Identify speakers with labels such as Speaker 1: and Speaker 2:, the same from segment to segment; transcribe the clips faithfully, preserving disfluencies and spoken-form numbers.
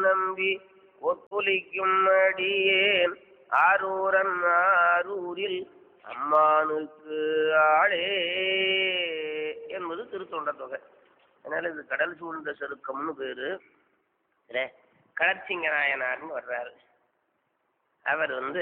Speaker 1: நம்பி ஒப்புலிக்கும் அடியேன் ஆரூரன் ஆரூரில் அம்மானுக்கு ஆளே என்பது திருத்தொண்டர் தொகை. அதனால இது கடல் சூழ்ந்த செருக்கம்னு பேரு. கடற்சிங்க நாயனார்னு வர்றாரு. அவர் வந்து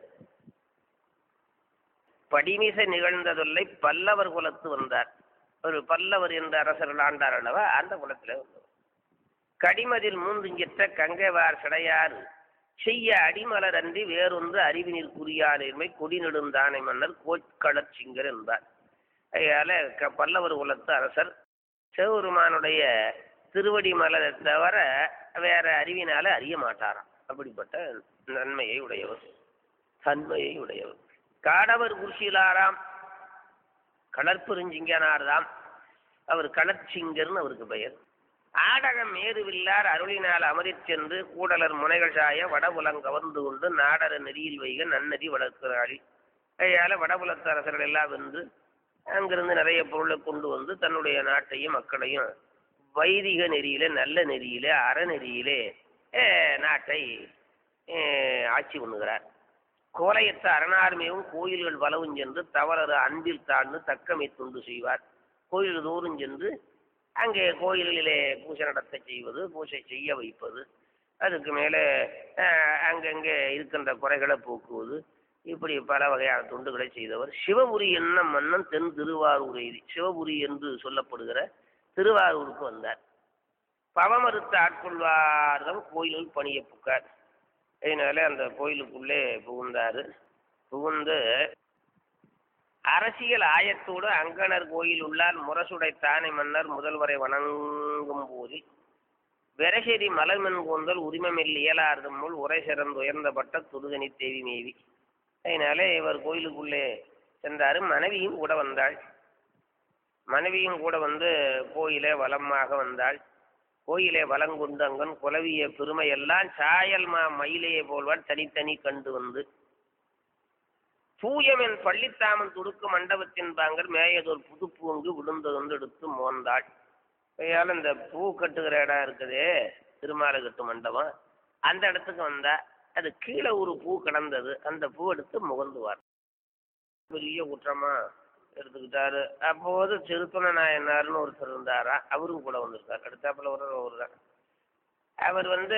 Speaker 1: படிமிசை நிகழ்ந்ததொல்லை பல்லவர் குலத்து வந்தார். ஒரு பல்லவர் என்ற அரசர்கள் ஆண்டார் அல்லவா, அந்த குலத்தில் வந்தார். கடிமதில் மூன்றுங்கிட்ட கங்கைவார் சிடையார் செய்ய அடிமலர் அன்றி வேறொன்று அறிவினில் குறியானமை கொடி நெடுந்தானை மன்னர் கோட்களச்சிங்கர் என்பார். அதனால பல்லவர் குலத்து அரசர் சிவபெருமானுடைய திருவடி மலரை தவிர வேற அறிவினால அறிய மாட்டாராம். அப்படிப்பட்ட நன்மையை உடையவர், தன்மையை உடையவர். காடவர் குருஷிலாராம், கடற்பெருஞ்சிங்கனார்தாம். அவர் கடற்சிங்கர்னு அவருக்கு பெயர். ஆடகம் ஏதுவில்லார் அருளினால் அமரிச் சென்று கூடலர் முனைகள் சாய வடபுலம் கவர்ந்து கொண்டு நாடர நெறியில் வைக நன்னதி வளர்க்கிறாள். அதனால வடபுலத்து அரசர்கள் எல்லாம் வென்று அங்கிருந்து நிறைய பொருளை கொண்டு வந்து தன்னுடைய நாட்டையும் மக்களையும் வைதிக நெறியிலே, நல்ல நெறியிலே, அறநெறியிலே நாட்டை ஆட்சி பண்ணுகிறார். கோலையற்ற அரணார்மையும் கோயில்கள் பலவும் சென்று தவறறு அன்பில் தாழ்ந்து தக்கமை துண்டு செய்வார். கோயில் தோறும் சென்று அங்கே கோயில்களிலே பூஜை நடத்த செய்வது, பூஜை செய்ய வைப்பது, அதுக்கு மேலே அங்கங்கே இருக்கின்ற குறைகளை போக்குவது, இப்படி பல வகையான தொண்டுகளை செய்தவர். சிவபுரி என்ன மன்னன் தென் திருவாரூர் எய்தி, சிவபுரி என்று சொல்லப்படுகிற திருவாரூருக்கு வந்தார். பவமறுத்த ஆட்கொள்வார்கள் கோயிலில் பணிய புக்கார். அதனால அந்த கோயிலுக்குள்ளே புகுந்தார். புகுந்து அரசியல் ஆயத்தோடு அங்கனர் கோயில் உள்ளார் முரசுடை தானை மன்னர் முதல்வரை வணங்கும் போதில் வெரசெறி மலர்மென் கூந்தல் உரிமமில் இயலார்தம் போல் உரை சிறந்து உயர்ந்தப்பட்ட துருகனி தேவி மேவி. அதனால இவர் கோயிலுக்குள்ளே சென்றாரு. மனைவியும் கூட வந்தாள். மனைவியும் கூட வந்து கோயிலே வலமாக வந்தாள். கோயிலே வலங்கொண்டு அங்கன் குலவிய பெருமை எல்லாம் சாயல் மா மயிலையே போல்வார் தனித்தனி கண்டு வந்து தூயமென் பள்ளித்தாமன் துடுக்கு மண்டபத்தின் பாங்கர் மேயதோர் புது பூங்கு விழுந்தது வந்து எடுத்து மோந்தாள். கையால் இந்த பூ கட்டுகிற இடம் இருக்குதே, திருமாலை கட்டு மண்டபம், அந்த இடத்துக்கு வந்தா அது கீழே ஒரு பூ கிடந்தது. அந்த பூ எடுத்து முகந்துவார். பெரிய குற்றமா எடுத்துக்கிட்டாரு. அப்போது திருத்துண நாயனார்னு ஒருத்தர் இருந்தாரா, அவரும் கூட வந்திருக்கார். அடுத்தாப்புல ஒரு ஒரு தான். அவர் வந்து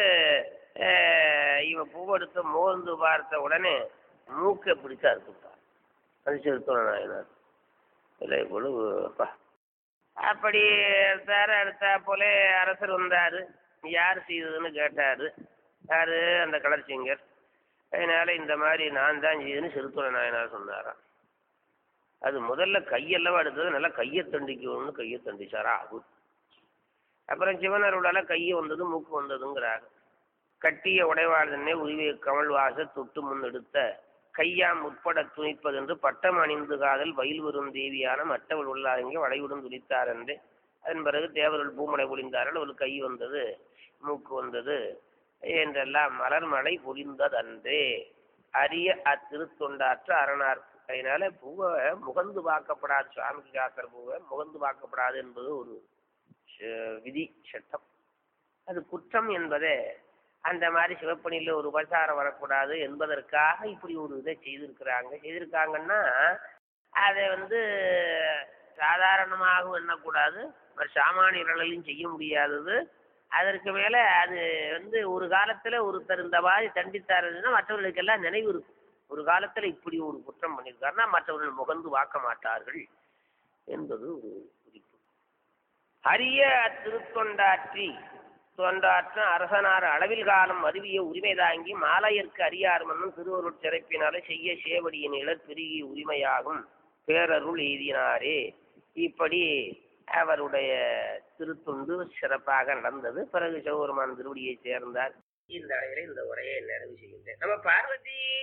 Speaker 1: இவன் பூ எடுத்து மோந்து பார்த்த உடனே மூக்கை பிடிச்சா இருக்குப்பார். அது திருத்துண நாயனார் இல்லை பொழுதுப்பா. அப்படி எடுத்தாரு. அடுத்தா போல அரசர் வந்தாரு. யார் செய்ததுன்னு கேட்டாரு. யாரு? அந்த கடற்சிங்கர். அதனால இந்த மாதிரி நான் தான் செய்யுதுன்னு சிறுத்துண நாயனார் சொன்னாராம். அது முதல்ல கையெல்லாம் எடுத்தது, நல்லா கையை தண்டிக்கணும்னு கையை தண்டிச்சாரா அது. அப்புறம் சிவனருளால கையை வந்தது, மூக்கு வந்ததுங்கிறாரு. கட்டிய உடைவாழ்தனே உரிவை கமல் வாச தொட்டு முன் எடுத்த கையாம் உட்பட துணிப்பதென்று பட்டம் அணிந்து காதல் வயல் வரும் தேவியான மற்றவள் உள்ளாங்க வளைவுடன் துணித்தார் என்று. அதன் பிறகு தேவர்கள் பூமலை பொழிந்தார்கள். அவள் கை வந்தது, மூக்கு வந்தது என்றெல்லாம் மலர் மழை பொழிந்ததன்றே அரிய அத்திருத்தொண்டாற்ற அரணார். அதனால பூவை முகந்து பார்க்கப்படாது, சுவாமிக்கு காக்கிற பூவை முகந்து பார்க்கப்படாது என்பது ஒரு விதி சட்டம். அது குற்றம் என்பதே அந்த மாதிரி சிவப்பணியில் ஒரு உபசாரம் வரக்கூடாது என்பதற்காக இப்படி ஒரு இதை செய்திருக்கிறாங்க. செய்திருக்காங்கன்னா அதை வந்து சாதாரணமாகவும் எண்ணக்கூடாது, சாமானியர்களையும் செய்ய முடியாதது. அதற்கு மேலே அது வந்து ஒரு காலத்தில் ஒருத்தர் இந்த மாதிரி தண்டித்தாருன்னா மற்றவர்களுக்கெல்லாம் நினைவு இருக்கும். ஒரு காலத்தில் இப்படி ஒரு குற்றம் பண்ணியிருக்காருன்னா மற்றவர்கள் முகந்து வாக்க மாட்டார்கள் என்பது ஒரு குறிப்பு. அரிய திருத்தொண்டாற்றி தொண்டாற்ற அரசனார் அளவில் காலம் அறிவிய உரிமை தாங்கி மாலையற்கு அறியார் மன்னும் திருவருட் சிறப்பினாலே செய்ய சேவடியின் இளர் பெருகி உரிமையாகும் பேரருள் எய்தினாரே. இப்படி அவருடைய திருத்தொண்டு சிறப்பாக நடந்தது. பிறகு சிவபெருமான் திருவடியை சேர்ந்தார். இந்த அளவில் இந்த உரையை நிறைவு செய்கின்றேன். நம்ம பார்வதி